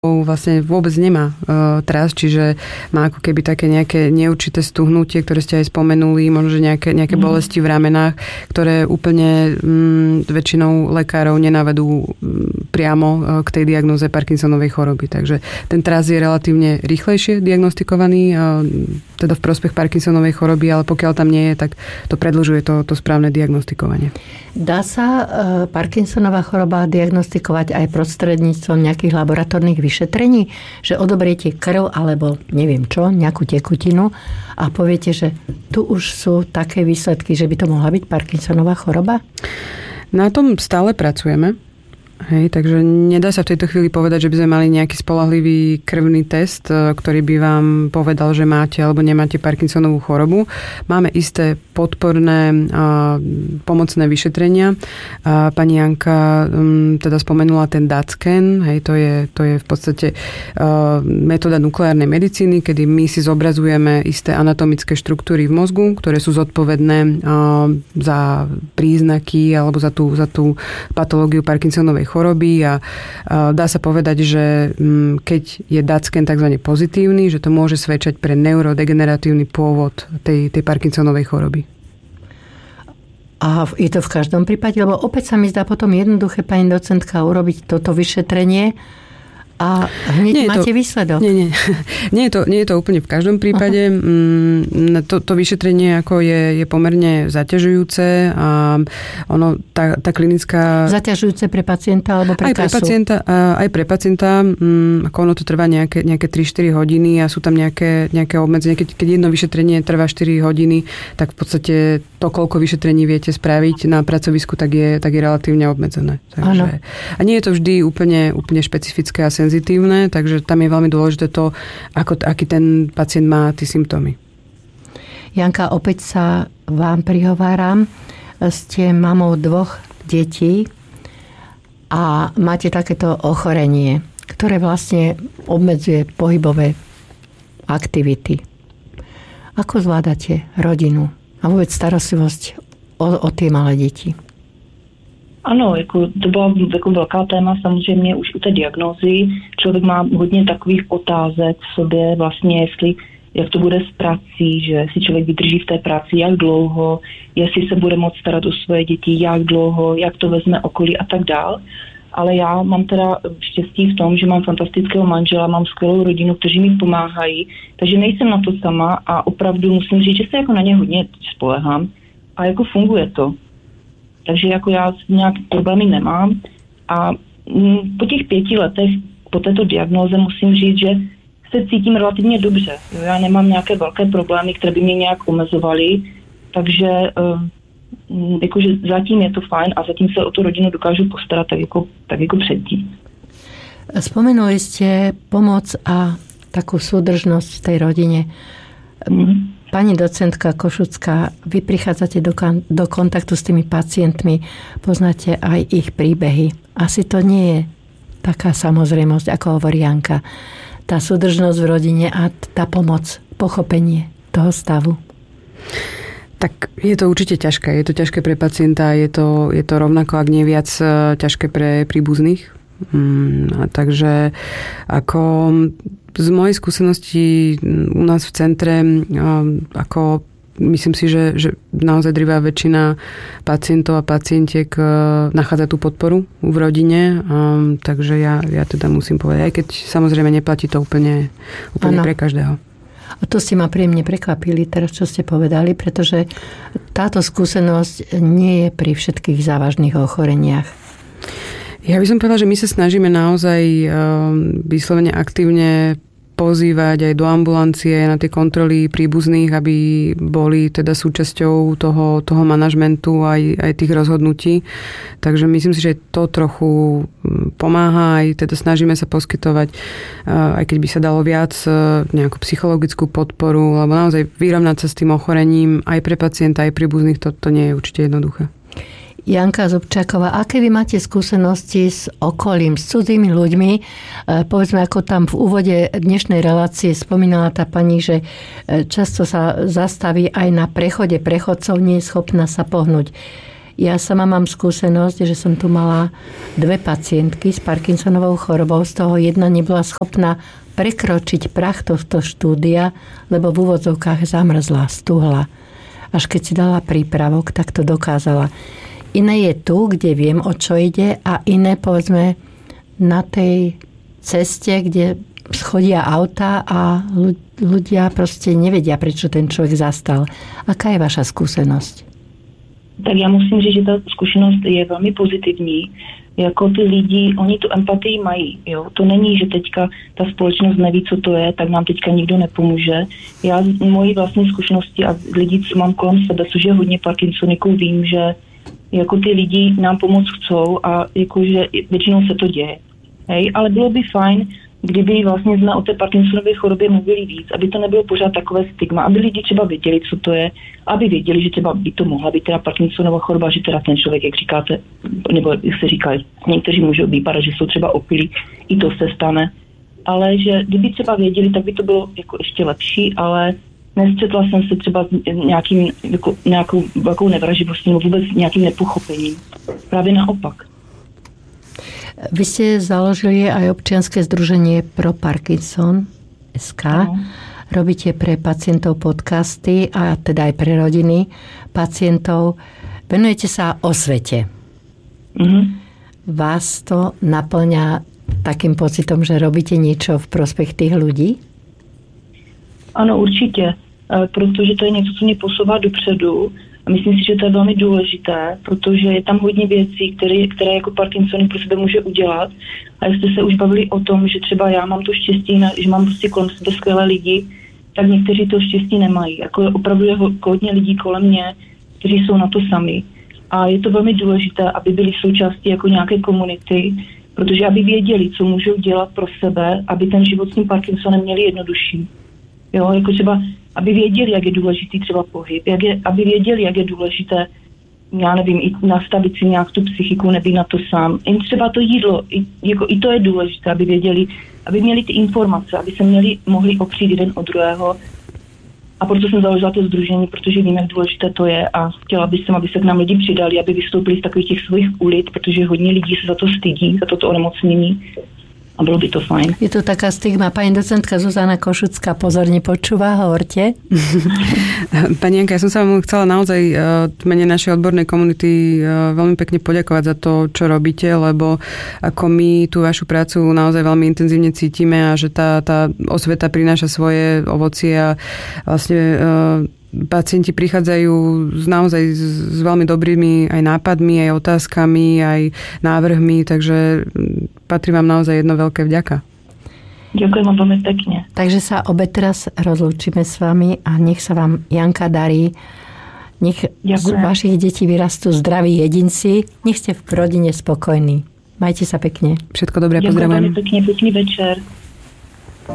vlastne vôbec nemá tras, čiže má ako keby také nejaké neurčité stuhnutie, ktoré ste aj spomenuli, možno, že nejaké bolesti v ramenách, ktoré úplne väčšinou lekárov nenavedú priamo k tej diagnóze Parkinsonovej choroby. Takže ten tras je relatívne rýchlejšie diagnostikovaný, teda v prospech Parkinsonovej choroby, ale pokiaľ tam nie je, tak to predĺžuje to správne diagnostikovanie. Dá sa Parkinsonova choroba diagnostikovať aj prostredníctvom nejakých laboratórnych vyšetrení, že odoberiete krv alebo neviem čo, nejakú tekutinu a poviete, že tu už sú také výsledky, že by to mohla byť Parkinsonova choroba? Na tom stále pracujeme. Hej, takže nedá sa v tejto chvíli povedať, že by sme mali nejaký spoľahlivý krvný test, ktorý by vám povedal, že máte alebo nemáte Parkinsonovú chorobu. Máme isté podporné pomocné vyšetrenia. Pani Janka teda spomenula ten DAT-scan. Hej, to je v podstate metóda nukleárnej medicíny, kedy my si zobrazujeme isté anatomické štruktúry v mozgu, ktoré sú zodpovedné za príznaky alebo za tú patológiu Parkinsonovej choroby a dá sa povedať, že keď je DAT-scan tzv. Pozitívny, že to môže svedčať pre neurodegeneratívny pôvod tej Parkinsonovej choroby. A je to v každom prípade? Lebo opäť sa mi zdá potom jednoduché, pani docentka, urobiť toto vyšetrenie a hneď máte výsledok. Nie je to úplne v každom prípade. To vyšetrenie ako je pomerne zaťažujúce a ono, tá klinická... Zaťažujúce pre pacienta alebo pre kasu? Aj pre pacienta. Ako ono to trvá nejaké 3-4 hodiny a sú tam nejaké obmedzenia. Keď jedno vyšetrenie trvá 4 hodiny, tak v podstate to, koľko vyšetrení viete spraviť na pracovisku, tak je relatívne obmedzené. Takže, a nie je to vždy úplne špecifické a senzitívne, takže tam je veľmi dôležité to, aký ten pacient má tie symptómy. Janka, opäť sa vám prihováram. Ste mamou 2 detí a máte takéto ochorenie, ktoré vlastne obmedzuje pohybové aktivity. Ako zvládate rodinu a vůbec starostlivosť o ty malé děti? Ano, to byla velká téma samozřejmě už u té diagnózy. Člověk má hodně takových otázek v sobě vlastně, jak to bude s prací, že si člověk vydrží v té práci, jak dlouho, jestli se bude moct starat o svoje děti, jak dlouho, jak to vezme okolí a tak dál. Ale já mám teda štěstí v tom, že mám fantastického manžela, mám skvělou rodinu, kteří mi pomáhají, takže nejsem na to sama a opravdu musím říct, že se jako na ně hodně spolehám a jako funguje to. Takže jako já nějak problémy nemám a po těch 5 letech po této diagnóze musím říct, že se cítím relativně dobře. Já nemám nějaké velké problémy, které by mě nějak omezovaly, takže jakože zatím je to fajn a zatím se o tu rodinu dokážu postarat tak jako předtím. Spomenuli ste pomoc a takú súdržnosť v tej rodine. Pani docentka Košucká, vy prichádzate do kontaktu s tými pacientmi, poznáte aj ich príbehy. Asi to nie je taká samozrejmosť, ako hovorí Janka. Tá súdržnosť v rodine a tá pomoc, pochopenie toho stavu. Tak je to určite ťažké. Je to ťažké pre pacienta, je to rovnako, ak nie viac, ťažké pre príbuzných. Takže ako z mojej skúsenosti u nás v centre, ako myslím si, že naozaj drvivá väčšina pacientov a pacientiek nachádza tú podporu v rodine. Takže ja teda musím povedať, aj keď samozrejme neplatí to úplne pre každého. A to ste ma príjemne prekvapili teraz, čo ste povedali, pretože táto skúsenosť nie je pri všetkých závažných ochoreniach. Ja by som povedala, že my sa snažíme naozaj vyslovene aktívne pozývať aj do ambulancie, na tie kontroly príbuzných, aby boli teda súčasťou toho manažmentu aj tých rozhodnutí. Takže myslím si, že to trochu pomáha, aj teda snažíme sa poskytovať, aj keď by sa dalo viac, nejakú psychologickú podporu, alebo naozaj vyrovnať sa s tým ochorením aj pre pacienta, aj príbuzných, to nie je určite jednoduché. Janka Zubčáková, aké vy máte skúsenosti s okolím, s cudzými ľuďmi? Povedzme, ako tam v úvode dnešnej relácie spomínala tá pani, že často sa zastaví aj na prechode prechodcov, nie je schopná sa pohnúť. Ja sama mám skúsenosť, že som tu mala 2 pacientky s Parkinsonovou chorobou, z toho jedna nebola schopná prekročiť prach tohto štúdia, lebo v úvodzovkách zamrzla, stuhla. Až keď si dala prípravok, tak to dokázala. Iné je tu, kde viem, o čo ide, a iné, povedzme, na tej ceste, kde schodia auta a ľudia proste nevedia, prečo ten človek zastal. Aká je vaša skúsenosť? Tak já musím říct, že ta zkušenost je velmi pozitivní. Jako ty lidi, oni tu empatii mají. Jo? To není, že teďka ta společnost neví, co to je, tak nám teďka nikdo nepomůže. Já z mojí vlastní zkušenosti a lidí, co mám kolem sebe, což je hodně Parkinsoniků, vím, že jako ty lidi nám pomoct chcou a jakože většinou se to děje. Hej? Ale bylo by fajn, kdyby vlastně jsme o té Parkinsonově chorobě mluvili víc, aby to nebylo pořád takové stigma, aby lidi třeba věděli, co to je, aby věděli, že třeba by to mohla být teda Parkinsonova choroba, že teda ten člověk, jak říkáte, nebo jak se říká, někteří můžou vypadat, že jsou třeba opilí, i to se stane, ale že kdyby třeba věděli, tak by to bylo jako ještě lepší, ale nestřetla jsem se třeba s nějakou nevraživostí nebo vůbec nějakým nepochopením. Právě naopak. Vy ste založili aj občianske združenie Pro Parkinson SK. Robíte pre pacientov podcasty a teda aj pre rodiny pacientov. Venujete sa osvete. Vás to naplňa takým pocitom, že robíte niečo v prospech tých ľudí? Ano, určitě, protože to je něco, co mě posouvá dopředu. A myslím si, že to je velmi důležité, protože je tam hodně věcí, které jako Parkinson pro sebe může udělat. A jak jste se už bavili o tom, že třeba já mám to štěstí, že mám prostě kolem sebe skvělé lidi, tak někteří to štěstí nemají. Jako opravdu je hodně lidí kolem mě, kteří jsou na to sami. A je to velmi důležité, aby byli součástí jako nějaké komunity, protože aby věděli, co můžou dělat pro sebe, aby ten život s tím Parkinsonem měli jednodušší. Jo, jako třeba, aby věděli, jak je důležitý třeba pohyb, aby věděli, jak je důležité, já nevím, i nastavit si nějak tu psychiku, nebýt na to sám. Jen třeba to jídlo, i to je důležité, aby věděli, aby měli ty informace, aby se mohli opřít jeden od druhého. A proto jsem založila to sdružení, protože vím, jak důležité to je a chtěla bych, aby se k nám lidi přidali, aby vystoupili z takových těch svých ulic, protože hodně lidí se za to stydí, za toto onemocnění. A bylo by to fajn. Je to taká stigma. Pani docentka Zuzana Košucká pozorne počúva, hovorte. Pani Janka, ja som sa vám chcela naozaj v mene našej odbornej komunity veľmi pekne poďakovať za to, čo robíte, lebo ako my tú vašu prácu naozaj veľmi intenzívne cítime a že tá osveta prináša svoje ovocie a vlastne pacienti prichádzajú naozaj s veľmi dobrými aj nápadmi, aj otázkami, aj návrhmi, takže patrí vám naozaj jedno veľké vďaka. Ďakujem vám veľmi pekne. Takže sa obe teraz rozlúčime s vami a nech sa vám, Janka, darí. Nech z vašich detí vyrastú zdraví jedinci. Nech ste v rodine spokojní. Majte sa pekne. Všetko dobré, pozdravujem. Ďakujem veľmi pekne, pekný večer.